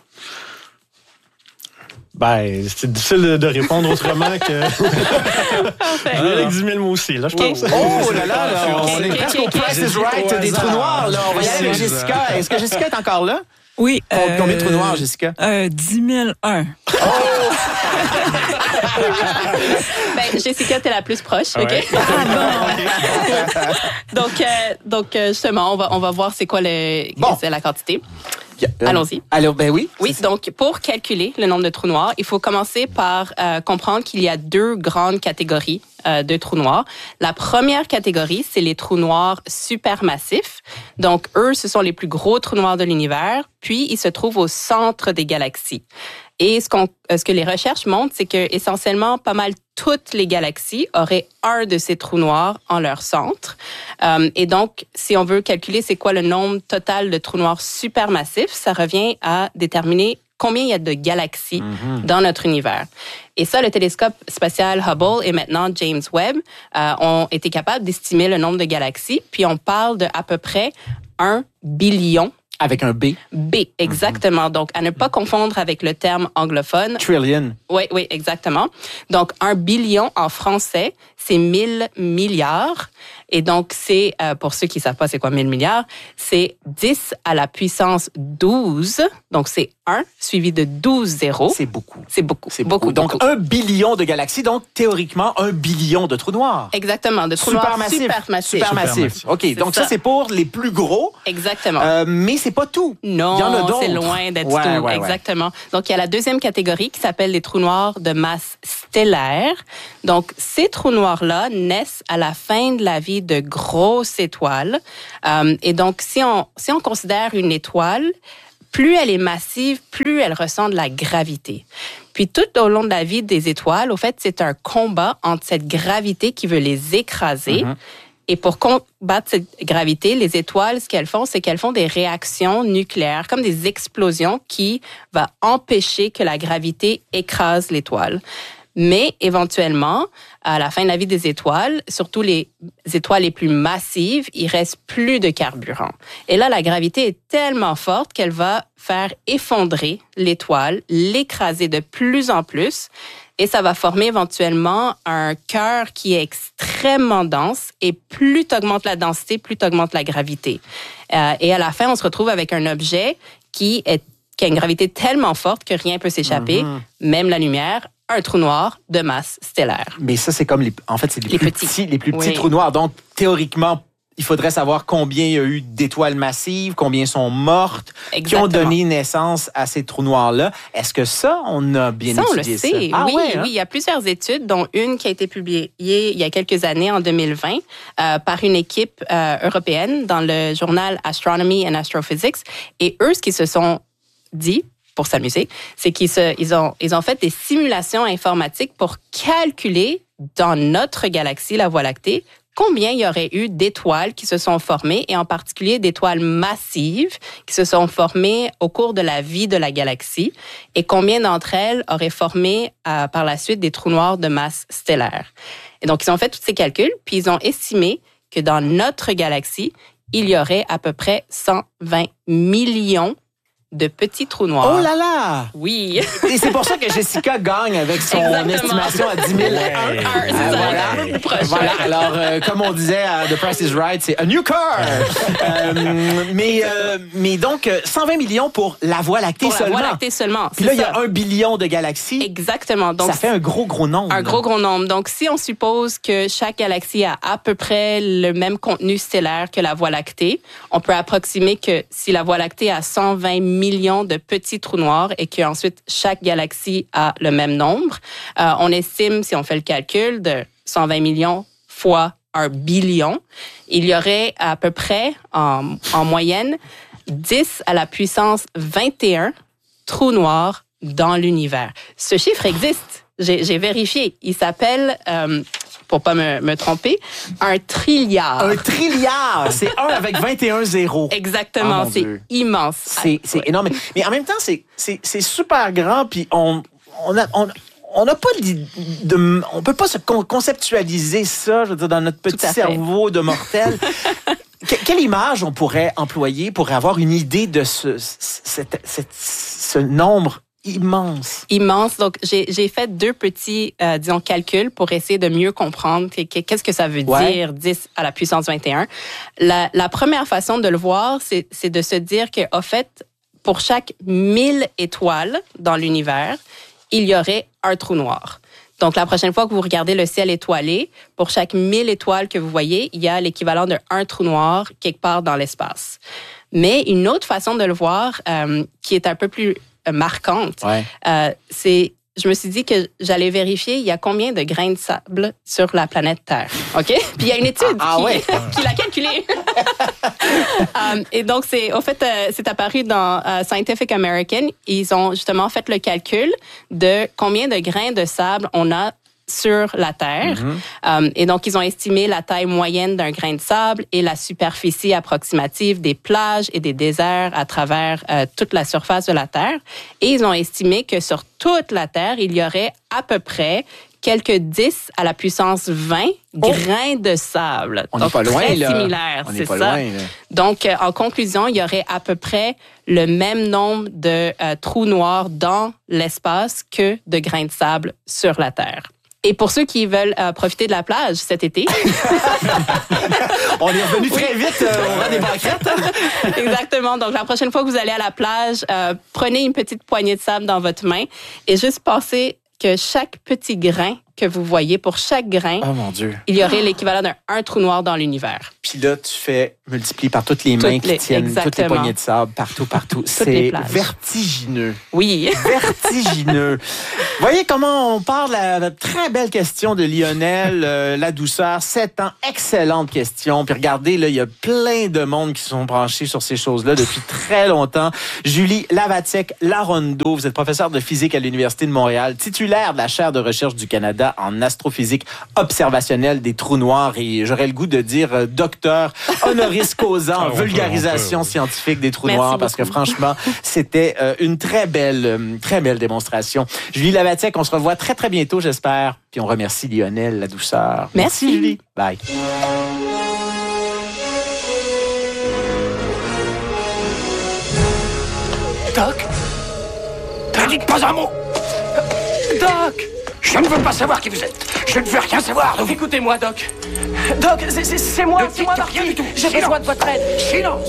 C'est difficile de répondre autrement que... Parfait. Avec 10 000 mots aussi, là, je pense. Oh là, on est presque au Price is Right des trous noirs. Là. On va y aller avec Jessica. Est-ce que Jessica est encore là? Oui. Combien de trous noirs, Jessica? 10 001. Jessica, t'es la plus proche, OK? Ouais. Donc, justement, on va voir c'est quoi c'est la quantité. Allons-y. Alors, oui. Oui, donc pour calculer le nombre de trous noirs, il faut commencer par comprendre qu'il y a 2 grandes catégories de trous noirs. La première catégorie, c'est les trous noirs supermassifs. Donc, eux, ce sont les plus gros trous noirs de l'univers, puis ils se trouvent au centre des galaxies. Et ce que les recherches montrent, c'est que essentiellement pas mal toutes les galaxies auraient un de ces trous noirs en leur centre. Et donc, si on veut calculer c'est quoi le nombre total de trous noirs supermassifs, ça revient à déterminer combien il y a de galaxies dans notre univers. Et ça, le télescope spatial Hubble et maintenant James Webb ont été capables d'estimer le nombre de galaxies. Puis on parle de à peu près 1 billion. Avec un B. B, exactement. Donc, à ne pas confondre avec le terme anglophone. Trillion. Oui, exactement. Donc, 1 billion en français, c'est 1000 milliards. Et donc, c'est, pour ceux qui ne savent pas c'est quoi 1000 milliards, c'est 10 à la puissance 12. Donc, c'est 1 suivi de 12 zéros. C'est beaucoup. C'est beaucoup. C'est beaucoup. Donc, 1 billion de galaxies, donc théoriquement 1 billion de trous noirs. Exactement, de trous noirs supermassifs. OK, donc ça, c'est pour les plus gros. Exactement. Mais c'est pas tout. Non, il y en a d'autres. C'est loin d'être tout. Ouais. Exactement. Donc, il y a la deuxième catégorie qui s'appelle les trous noirs de masse stellaire. Donc, ces trous noirs-là naissent à la fin de la vie de grosses étoiles. Et donc, si on considère une étoile, plus elle est massive, plus elle ressent de la gravité. Puis tout au long de la vie des étoiles, au fait, c'est un combat entre cette gravité qui veut les écraser. Et pour combattre cette gravité, les étoiles, ce qu'elles font, c'est qu'elles font des réactions nucléaires, comme des explosions qui vont empêcher que la gravité écrase l'étoile. Mais éventuellement, à la fin de la vie des étoiles, surtout les étoiles les plus massives, il reste plus de carburant. Et là, la gravité est tellement forte qu'elle va faire effondrer l'étoile, l'écraser de plus en plus. Et ça va former éventuellement un cœur qui est extrêmement dense. Et plus tu augmentes la densité, plus tu augmentes la gravité. Et à la fin, on se retrouve avec un objet qui a une gravité tellement forte que rien ne peut s'échapper, même la lumière. Un trou noir de masse stellaire. Mais ça, c'est comme les plus petits trous noirs. Donc, théoriquement, il faudrait savoir combien il y a eu d'étoiles massives, combien sont mortes, qui ont donné naissance à ces trous noirs-là. Est-ce que ça, on a bien étudié ça? On le sait. Oui, il y a plusieurs études, dont une qui a été publiée il y a quelques années, en 2020, par une équipe européenne dans le journal Astronomy and Astrophysics. Et eux, ce qu'ils se sont dit, pour s'amuser, c'est qu'ils ont fait des simulations informatiques pour calculer dans notre galaxie, la Voie lactée, combien il y aurait eu d'étoiles qui se sont formées, et en particulier d'étoiles massives qui se sont formées au cours de la vie de la galaxie, et combien d'entre elles auraient formé par la suite des trous noirs de masse stellaire. Et donc, ils ont fait tous ces calculs, puis ils ont estimé que dans notre galaxie, il y aurait à peu près 120 millions de petits trous noirs. Oh là là! Oui. Et c'est pour ça que Jessica gagne avec son estimation à 10 000. Voilà. Alors, comme on disait à The Price is Right, c'est a new car! Mais donc, 120 millions pour la Voie lactée seulement. Pour la Voie lactée seulement. Puis là, il y a 1 billion de galaxies. Exactement. Donc, ça fait un gros nombre. Un gros nombre. Donc, si on suppose que chaque galaxie a à peu près le même contenu stellaire que la Voie lactée, on peut approximer que si la Voie lactée a 120 millions de petits trous noirs et qu'ensuite chaque galaxie a le même nombre, on estime, si on fait le calcul, de 120 millions fois 1 billion, il y aurait à peu près, en moyenne, 10 à la puissance 21 trous noirs dans l'univers. Ce chiffre existe. J'ai vérifié. Il s'appelle, pour pas me tromper, un trilliard. Un trilliard! C'est 1 avec 21 zéros. Exactement. C'est immense. C'est énorme. Mais en même temps, c'est super grand, puis on n'a pas on peut pas se conceptualiser ça, je veux dire, dans notre petit cerveau de mortel. Quelle image on pourrait employer pour avoir une idée de ce nombre immense? Immense. Donc, j'ai fait 2 petits, calculs pour essayer de mieux comprendre qu'est-ce que ça veut dire 10 à la puissance 21. La première façon de le voir, c'est de se dire qu'en fait, pour chaque 1000 étoiles dans l'univers, il y aurait un trou noir. Donc, la prochaine fois que vous regardez le ciel étoilé, pour chaque 1000 étoiles que vous voyez, il y a l'équivalent d'un trou noir quelque part dans l'espace. Mais une autre façon de le voir, qui est un peu plus marquante, je me suis dit que j'allais vérifier il y a combien de grains de sable sur la planète Terre. OK? Puis il y a une étude qui l'a calculé. Et donc, c'est apparu dans Scientific American. Ils ont justement fait le calcul de combien de grains de sable on a sur la Terre. Et donc, ils ont estimé la taille moyenne d'un grain de sable et la superficie approximative des plages et des déserts à travers toute la surface de la Terre. Et ils ont estimé que sur toute la Terre, il y aurait à peu près quelques 10 à la puissance 20 grains de sable. On n'est pas loin, très là. similaire, On c'est n'est pas ça. loin, là. Donc, en conclusion, il y aurait à peu près le même nombre de trous noirs dans l'espace que de grains de sable sur la Terre. Et pour ceux qui veulent profiter de la plage cet été... On est revenu très vite au rang des banquettes. Exactement. Donc, la prochaine fois que vous allez à la plage, prenez une petite poignée de sable dans votre main et juste pensez que chaque petit grain que vous voyez, pour chaque grain, Oh mon Dieu. il y aurait l'équivalent d'un trou noir dans l'univers. Puis là, tu fais multiplier par toutes les mains qui tiennent toutes les exactement. poignées de sable, partout. les C'est plages. vertigineux. Oui. Vertigineux. Voyez comment on part de la très belle question de Lionel, la douceur, 7 ans, excellente question. Puis regardez, là, il y a plein de monde qui sont branchés sur ces choses-là depuis très longtemps. Julie Lavacek-Larondo, vous êtes professeure de physique à l'Université de Montréal, titulaire de la chaire de recherche du Canada en astrophysique observationnelle des trous noirs et j'aurais le goût de dire docteur honoris causa en vulgarisation scientifique des trous Merci noirs parce que beaucoup. franchement, c'était une très belle démonstration. Julie Lavacek, on se revoit très, très bientôt, j'espère. Puis on remercie Lionel, la douceur. Merci. Julie. Bye. Doc? Ne dites pas un mot! Doc! Je ne veux pas savoir qui vous êtes. Je ne veux rien savoir de vous. Écoutez-moi, Doc. Doc, c'est moi, c'est moi, Marty. Rien du tout. J'ai besoin de votre aide. Silence!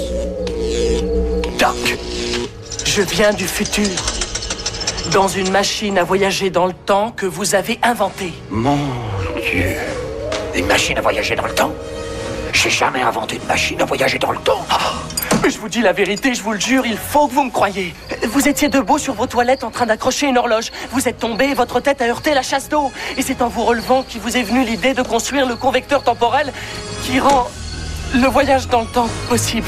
Doc, je viens du futur. Dans une machine à voyager dans le temps que vous avez inventée. Mon Dieu. Une machine à voyager dans le temps? J'ai jamais inventé une machine à voyager dans le temps. Mais je vous dis la vérité, je vous le jure, il faut que vous me croyiez. Vous étiez debout sur vos toilettes en train d'accrocher une horloge. Vous êtes tombé et votre tête a heurté la chasse d'eau. Et c'est en vous relevant qu'il vous est venu l'idée de construire le convecteur temporel qui rend le voyage dans le temps possible.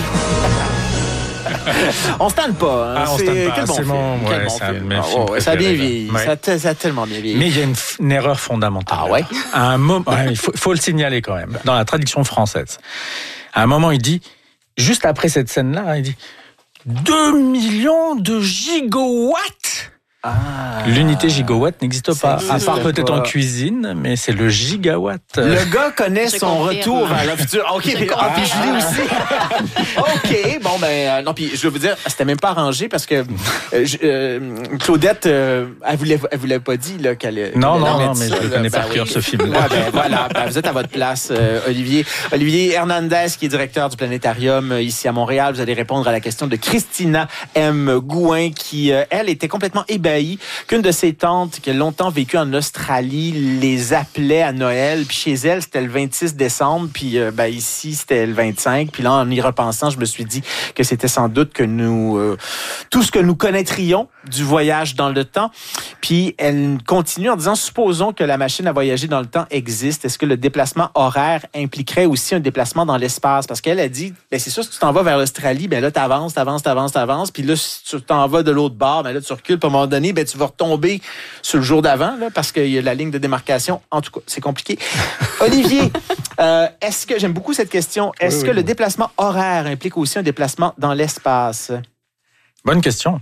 On se tanne pas. Hein. On se tanne pas. Quel bon C'est film. mon- Quel ouais, bon c'est un de film. mes Ah, films ouais, ça a bien préférés. vieilli. Ouais. Ça a tellement bien vieilli. Mais il y a une erreur fondamentale. Ah ouais? À un moment, il faut le signaler quand même. Dans la traduction française, à un moment, il dit, juste après cette scène-là, il dit 2 millions de gigawatts. L'unité gigawatt n'existe Ça pas, à existe part peut-être pas. en cuisine, mais c'est le gigawatt. Le gars connaît Je son confirme. retour vers le futur. OK, puis Julie aussi. OK, bon, ben, non, puis je vais vous dire, c'était même pas arrangé parce que Claudette, elle voulait pas dit là, qu'elle Non, qu'elle non, allait non, mettre mais ça, je le là. connais par Ben cœur, oui. ce film-là. Ouais, ben, voilà, ben, vous êtes à votre place, Olivier. Olivier Hernandez, qui est directeur du Planétarium ici à Montréal. Vous allez répondre à la question de Christina M. Gouin, qui, elle, était complètement ébahie qu'une de ses tantes, qui a longtemps vécu en Australie, les appelait à Noël. Puis chez elle, c'était le 26 décembre. Puis ben, ici, c'était le 25. Puis là, en y repensant, je me suis dit que c'était sans doute que nous... tout ce que nous connaîtrions du voyage dans le temps. Puis elle continue en disant, supposons que la machine à voyager dans le temps existe. Est-ce que le déplacement horaire impliquerait aussi un déplacement dans l'espace? Parce qu'elle a dit, ben c'est sûr, si tu t'en vas vers l'Australie, ben là, t'avances. Puis là, si tu t'en vas de l'autre bord, ben là, tu recules. Puis à un moment donné, ben tu vas retomber sur le jour d'avant, là, parce qu'il y a la ligne de démarcation. En tout cas, c'est compliqué. Olivier, est-ce que, j'aime beaucoup cette question, est-ce que le déplacement horaire implique aussi un déplacement dans l'espace? Bonne question.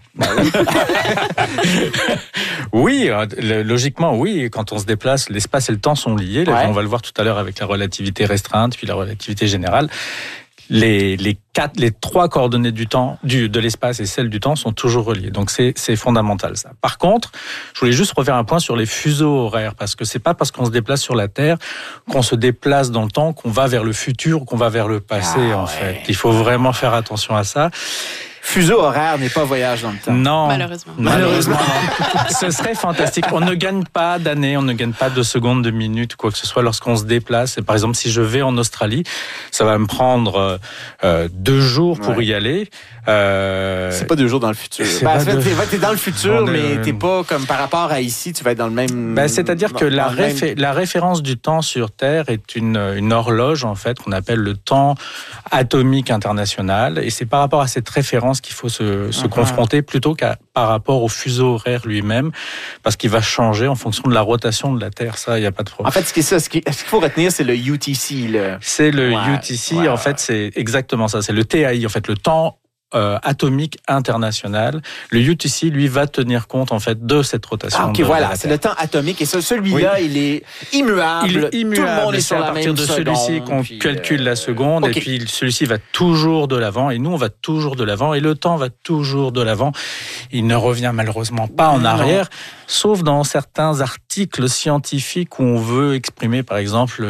Oui, logiquement, oui. Quand on se déplace, l'espace et le temps sont liés. Là, Ouais. on va le voir tout à l'heure avec la relativité restreinte, puis la relativité générale. Les trois coordonnées du temps, de l'espace et celles du temps sont toujours reliées. Donc c'est fondamental ça. Par contre, je voulais juste refaire un point sur les fuseaux horaires parce que c'est pas parce qu'on se déplace sur la Terre qu'on se déplace dans le temps, qu'on va vers le futur ou qu'on va vers le passé en fait. Il faut vraiment faire attention à ça. fuseau horaire n'est pas voyage dans le temps. Non. Malheureusement. Malheureusement, non. Ce serait fantastique. On ne gagne pas d'années, on ne gagne pas de secondes, de minutes, quoi que ce soit lorsqu'on se déplace. Et par exemple, si je vais en Australie, ça va me prendre 2 jours pour y aller. C'est pas 2 jours dans le futur. T'es dans le futur, mais t'es pas comme par rapport à ici, tu vas être dans le même... c'est-à-dire que la référence du temps sur Terre est une horloge, en fait, qu'on appelle le temps atomique international. Et c'est par rapport à cette référence qu'il faut se confronter plutôt qu'à par rapport au fuseau horaire lui-même, parce qu'il va changer en fonction de la rotation de la Terre. Ça, il n'y a pas de problème. En fait, ce qu'il faut retenir, c'est le UTC. C'est le UTC, en fait, c'est exactement ça. C'est le TAI, en fait, le temps atomique international. Le UTC, lui, va tenir compte, en fait, de cette rotation. OK, voilà, c'est le temps atomique. Et celui-là, il est immuable. Il est immuable. Tout le monde est sur à partir de celui-ci qu'on calcule la seconde. Okay. Et puis, celui-ci va toujours de l'avant. Et nous, on va toujours de l'avant. Et le temps va toujours de l'avant. Il ne revient malheureusement pas en arrière, sauf dans certains articles scientifiques où on veut exprimer, par exemple,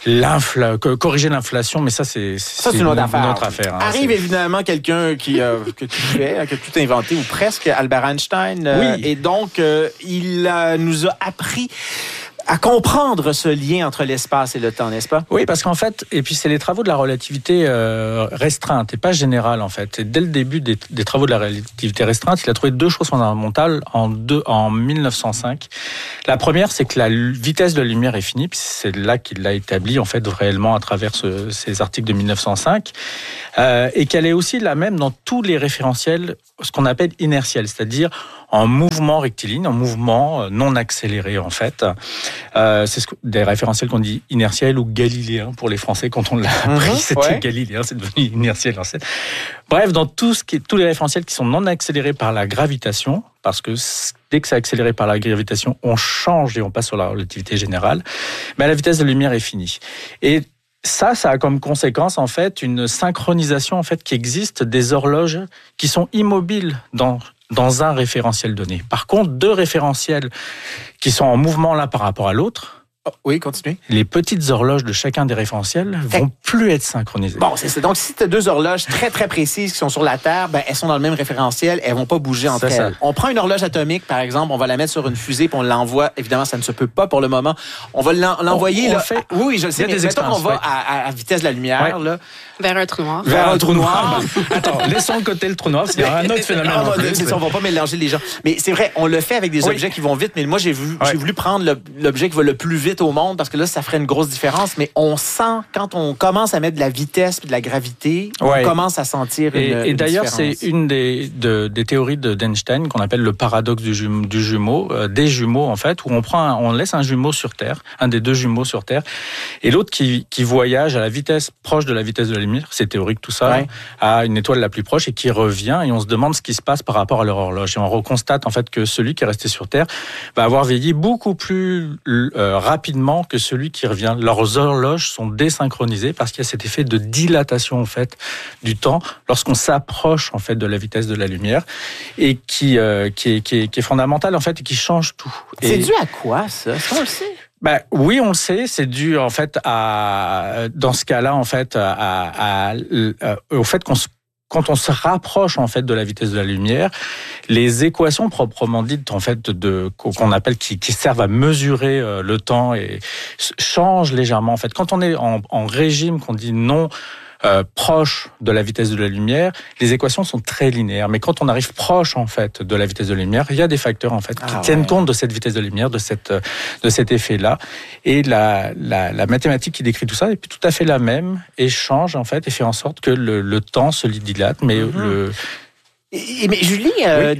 corriger l'inflation. Mais ça, c'est une autre affaire. Arrive évidemment quelqu'un que tu a tout inventé, ou presque, Albert Einstein. Et donc, il nous a appris à comprendre ce lien entre l'espace et le temps, n'est-ce pas? Oui, parce qu'en fait, et puis c'est les travaux de la relativité restreinte et pas générale, en fait. Et dès le début des travaux de la relativité restreinte, il a trouvé 2 choses fondamentales en 1905. La première, c'est que la vitesse de la lumière est finie, puis c'est là qu'il l'a établi, en fait, réellement à travers ces articles de 1905, et qu'elle est aussi la même dans tous les référentiels, ce qu'on appelle inertiels, c'est-à-dire en mouvement rectiligne, en mouvement non accéléré, en fait. C'est des référentiels qu'on dit inertiels ou galiléens pour les Français. Quand on l'a appris, c'était galiléen, c'est devenu inertiel, en fait. Bref, dans tous les référentiels qui sont non accélérés par la gravitation, parce que dès que c'est accéléré par la gravitation, on change et on passe sur la relativité générale, mais la vitesse de la lumière est finie. Et ça a comme conséquence, en fait, une synchronisation, en fait, qui existe des horloges qui sont immobiles dans un référentiel donné. Par contre, 2 référentiels qui sont en mouvement l'un par rapport à l'autre, oui, continuez. Les petites horloges de chacun des référentiels vont plus être synchronisées. Bon, c'est ça. Donc, si tu as 2 horloges très, très précises qui sont sur la Terre, elles sont dans le même référentiel, elles vont pas bouger entre elles. On prend une horloge atomique, par exemple, on va la mettre sur une fusée, puis on l'envoie. Évidemment, ça ne se peut pas pour le moment. On va l'envoyer. Oui, je le sais, mais mettons qu'on va à vitesse de la lumière. Là. Vers un trou noir. Vers un trou noir. Attends, laissons de côté le trou noir, c'est un autre phénomène. On va pas mélanger les gens. Mais c'est vrai, on le fait avec des objets qui vont vite, mais moi, j'ai voulu prendre l'objet qui va le plus vite au monde, parce que là, ça ferait une grosse différence, mais on sent, quand on commence à mettre de la vitesse et de la gravité, on commence à sentir une d'ailleurs, différence. c'est une des théories d'Einstein qu'on appelle le paradoxe du jumeau, des jumeaux, en fait, où on laisse un jumeau sur Terre, un des 2 jumeaux sur Terre, et l'autre qui voyage à la vitesse proche de la vitesse de la lumière, c'est théorique tout ça, à une étoile la plus proche, et qui revient, et on se demande ce qui se passe par rapport à leur horloge. Et on reconstate, en fait, que celui qui est resté sur Terre va avoir vieilli beaucoup plus rapidement que celui qui revient. Leurs horloges sont désynchronisées parce qu'il y a cet effet de dilatation, en fait, du temps lorsqu'on s'approche, en fait, de la vitesse de la lumière, et qui est fondamental, en fait, et qui change tout. C'est dû à quoi, ça? Est-ce qu'on le sait? Oui, on le sait. C'est dû, en fait, dans ce cas-là, en fait, au fait quand on se rapproche, en fait, de la vitesse de la lumière, les équations proprement dites, en fait, qu'on appelle, qui servent à mesurer le temps, et changent légèrement, en fait. Quand on est en régime qu'on dit non proche de la vitesse de la lumière, les équations sont très linéaires. Mais quand on arrive proche, en fait, de la vitesse de la lumière, il y a des facteurs, en fait, qui tiennent compte de cette vitesse de la lumière, de cet effet-là. Et la mathématique qui décrit tout ça est tout à fait la même, et change, en fait, et fait en sorte que le temps se dilate, mais Mais Julie,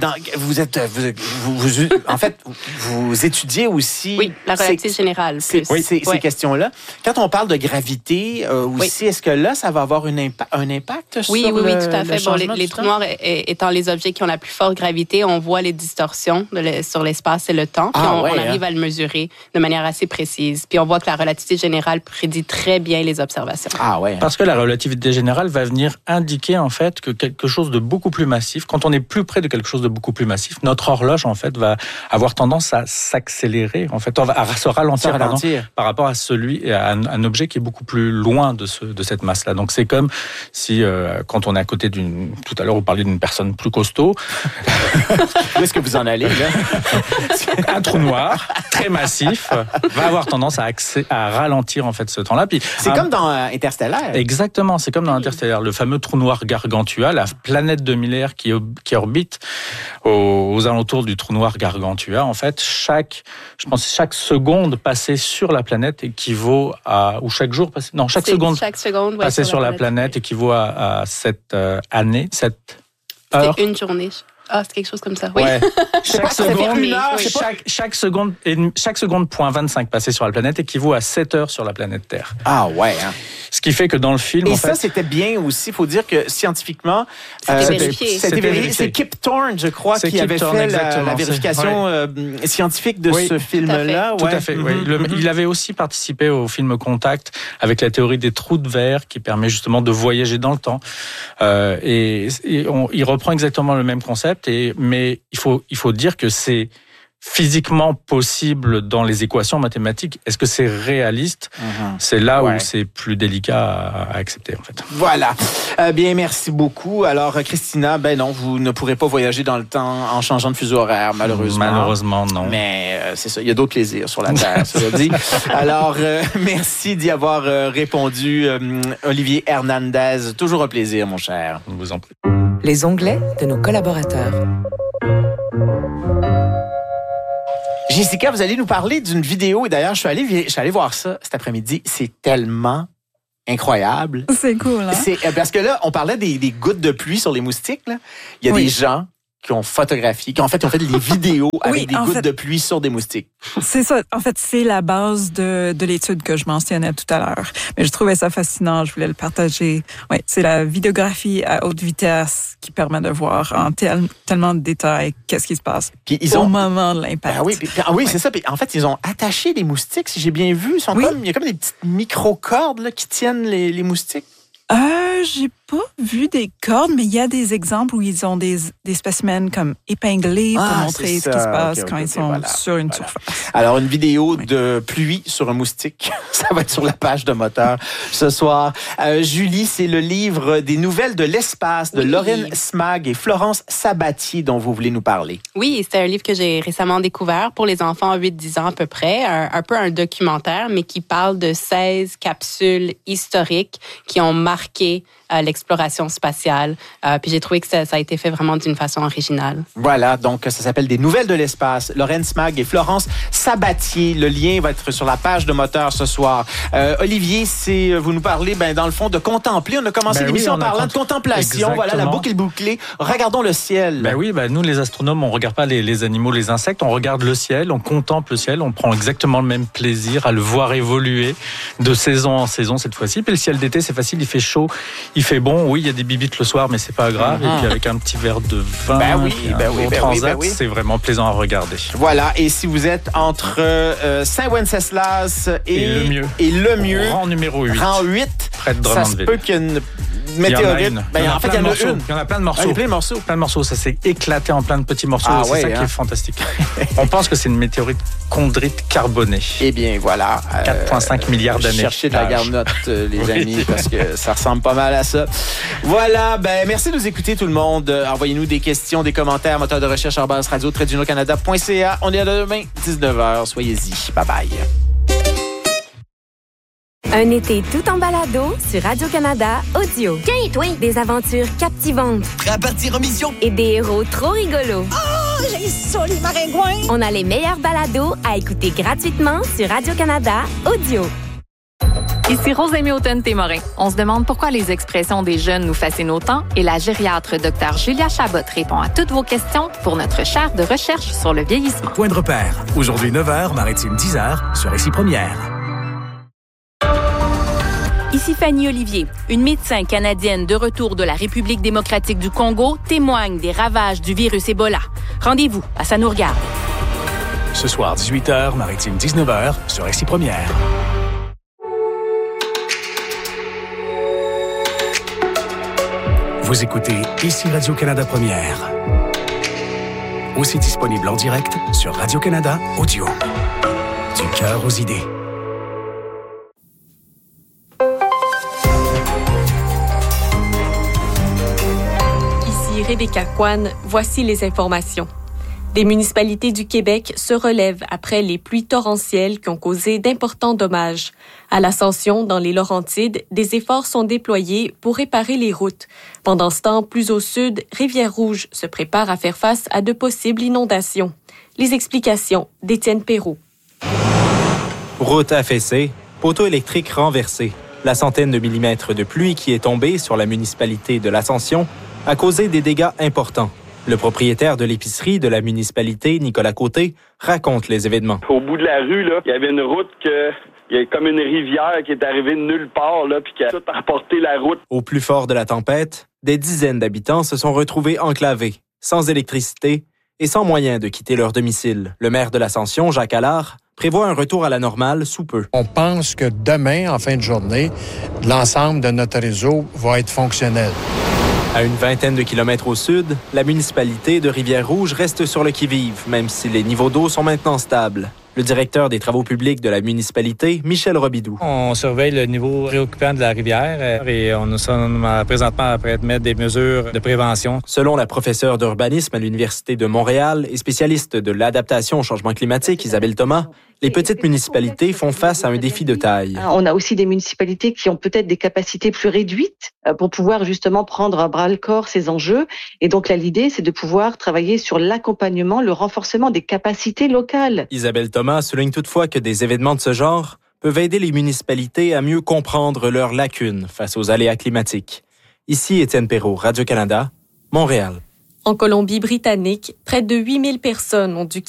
vous étudiez aussi la relativité générale. Ces questions-là. Quand on parle de gravité aussi, est-ce que là, ça va avoir un impact sur Oui, tout à fait. Les trous trous noirs étant les objets qui ont la plus forte gravité, on voit les distorsions sur l'espace et le temps, puis on arrive à le mesurer de manière assez précise. Puis on voit que la relativité générale prédit très bien les observations. Parce que la relativité générale va venir indiquer, en fait, que quelque chose de beaucoup plus massif, massif. Quand on est plus près de quelque chose de beaucoup plus massif, notre horloge en fait va avoir tendance à s'accélérer, en fait, à se ralentir. Par rapport à un objet qui est beaucoup plus loin de cette masse-là. Donc c'est comme si quand on est à côté tout à l'heure vous parliez d'une personne plus costaud. Où est-ce que vous en allez là? Un trou noir très massif va avoir tendance à ralentir en fait ce temps-là. Puis c'est comme dans Interstellaire. Exactement, c'est comme dans Interstellaire, le fameux trou noir Gargantua, la planète de Miller qui orbite aux alentours du trou noir Gargantua. En fait, chaque seconde passée sur la planète équivaut à, ou chaque jour passé, non, chaque seconde passée sur la planète équivaut à 7 années, 7 heures. C'est une journée. Ah, c'est quelque chose comme ça. Oui. Ouais. Chaque seconde point 25 passé sur la planète équivaut à 7 heures sur la planète Terre. Ah ouais. Hein. Ce qui fait que dans le film, et ça, c'était bien aussi. Il faut dire que scientifiquement, c'était vérifié. C'est Kip Thorne, je crois, qui avait fait la vérification scientifique de ce film-là. Tout à fait. Oui. Il avait aussi participé au film Contact avec la théorie des trous de verre qui permet justement de voyager dans le temps. Il reprend exactement le même concept. Mais il faut dire que c'est physiquement possible dans les équations mathématiques. Est-ce que c'est réaliste? C'est là où c'est plus délicat à accepter, en fait. Voilà. Bien, merci beaucoup. Alors, Christina, non, vous ne pourrez pas voyager dans le temps en changeant de fuseau horaire, malheureusement. Malheureusement, non. Mais c'est ça, il y a d'autres plaisirs sur la Terre, ça veut dire. Alors, merci d'y avoir répondu, Olivier Hernandez. Toujours un plaisir, mon cher. Je vous en prie. Les onglets de nos collaborateurs. Jessica, vous allez nous parler d'une vidéo. Et d'ailleurs, je suis allé voir ça cet après-midi. C'est tellement incroyable. C'est cool, hein? Parce que là, on parlait des gouttes de pluie sur les moustiques. Là. Il y a des gens qui ont photographié, qui ont fait des vidéos avec des gouttes de pluie sur des moustiques. C'est ça. En fait, c'est la base de l'étude que je mentionnais tout à l'heure. Mais je trouvais ça fascinant. Je voulais le partager. Oui, c'est la vidéographie à haute vitesse qui permet de voir en tellement de détails qu'est-ce qui se passe au moment de l'impact. Oui, c'est ça. Puis, en fait, ils ont attaché les moustiques, si j'ai bien vu. Il y a comme des petites micro-cordes là, qui tiennent les moustiques. J'ai pas vu des cordes, mais il y a des exemples où ils ont des spécimens comme épinglés pour montrer ce qui se passe quand ils sont sur une surface. Alors, une vidéo de pluie sur un moustique, ça va être sur la page de Moteur ce soir. Julie, c'est le livre des nouvelles de l'espace de Lorraine Smag et Florence Sabatier dont vous voulez nous parler. Oui, c'est un livre que j'ai récemment découvert pour les enfants 8-10 ans à peu près, un peu un documentaire, mais qui parle de 16 capsules historiques qui ont marqué l'exploration spatiale. Puis j'ai trouvé que ça a été fait vraiment d'une façon originale. Voilà, donc ça s'appelle Des nouvelles de l'espace. Lorraine Smag et Florence Sabatier. Le lien va être sur la page de Moteur ce soir. Olivier, vous nous parlez, dans le fond, de contempler. On a commencé l'émission en parlant de contemplation. Exactement. Voilà, la boucle est bouclée. Regardons le ciel. Nous, les astronomes, on regarde pas les animaux, les insectes. On regarde le ciel, on contemple le ciel. On prend exactement le même plaisir à le voir évoluer de saison en saison cette fois-ci. Puis le ciel d'été, c'est facile, il fait chaud. Il fait bon, oui, il y a des bibites le soir, mais c'est pas grave. Et puis avec un petit verre de vin, c'est vraiment plaisant à regarder. Voilà, et si vous êtes entre Saint-Wenceslas et le mieux, rang numéro 8. Rang 8, près de ça se peut qu'il y ait une météorite. Il y en a une. Il y en a plein de morceaux. Il y a plein de morceaux. Plein de morceaux, ça s'est éclaté en plein de petits morceaux. C'est ça qui est fantastique. On pense que c'est une météorite chondrite carbonée. Eh bien, voilà. 4,5 milliards d'années. Cherchez de la garnotte, les amis, parce que ça ressemble pas mal à ça. Voilà, merci de nous écouter tout le monde. Envoyez-nous des questions, des commentaires, moteur de recherche @radio-canada.ca. On est à demain, 19h. Soyez-y. Bye bye. Un été tout en balado sur Radio-Canada Audio. Tiens, toi! Des aventures captivantes. Prêt à partir en mission? Et des héros trop rigolos. Oh, j'ai ça, les maringouins! On a les meilleurs balados à écouter gratuitement sur Radio-Canada Audio. Ici Rosemée Houghton-Témorin. On se demande pourquoi les expressions des jeunes nous fascinent autant et la gériatre Dr Julia Chabot répond à toutes vos questions pour notre chaire de recherche sur le vieillissement. Point de repère. Aujourd'hui 9h, Maritime 10h, sur Récit Première. Ici Fanny Olivier. Une médecin canadienne de retour de la République démocratique du Congo témoigne des ravages du virus Ebola. Rendez-vous à Ça nous regarde. Ce soir, 18h, Maritime 19h, sur Récit Première. Vous écoutez Ici Radio-Canada Première. Aussi disponible en direct sur Radio-Canada Audio. Du cœur aux idées. Ici Rebecca Kwan, voici les informations. Des municipalités du Québec se relèvent après les pluies torrentielles qui ont causé d'importants dommages. À l'Ascension, dans les Laurentides, des efforts sont déployés pour réparer les routes. Pendant ce temps, plus au sud, Rivière-Rouge se prépare à faire face à de possibles inondations. Les explications d'Étienne Perrault. Route affaissée, poteau électrique renversé. La centaine de millimètres de pluie qui est tombée sur la municipalité de l'Ascension a causé des dégâts importants. Le propriétaire de l'épicerie de la municipalité, Nicolas Côté, raconte les événements. Au bout de la rue, là, il y avait une route il y a comme une rivière qui est arrivée de nulle part, là, puis qui a tout emporté la route. Au plus fort de la tempête, des dizaines d'habitants se sont retrouvés enclavés, sans électricité et sans moyen de quitter leur domicile. Le maire de l'Ascension, Jacques Allard, prévoit un retour à la normale sous peu. On pense que demain, en fin de journée, l'ensemble de notre réseau va être fonctionnel. À une vingtaine de kilomètres au sud, la municipalité de Rivière-Rouge reste sur le qui-vive, même si les niveaux d'eau sont maintenant stables. Le directeur des travaux publics de la municipalité, Michel Robidoux. On surveille le niveau préoccupant de la rivière et on nous sommes présentement prêts de mettre des mesures de prévention. Selon la professeure d'urbanisme à l'Université de Montréal et spécialiste de l'adaptation au changement climatique, Isabelle Thomas, les petites municipalités font face à un défi de taille. On a aussi des municipalités qui ont peut-être des capacités plus réduites pour pouvoir justement prendre à bras-le-corps ces enjeux. Et donc là, l'idée, c'est de pouvoir travailler sur l'accompagnement, le renforcement des capacités locales. Isabelle Thomas souligne toutefois que des événements de ce genre peuvent aider les municipalités à mieux comprendre leurs lacunes face aux aléas climatiques. Ici Étienne Perrault, Radio-Canada, Montréal. En Colombie-Britannique, près de 8000 personnes ont dû quitter